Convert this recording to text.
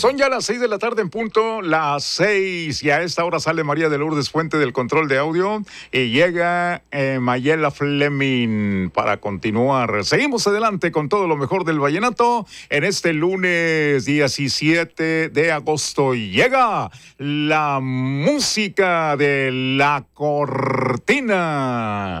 Son ya las 6 de la tarde en punto, las 6, y a esta hora sale María de Lourdes Fuente del control de audio y llega Mayela Fleming para continuar. Seguimos adelante con todo lo mejor del vallenato en este lunes 17 de agosto y llega la música de La Cortina.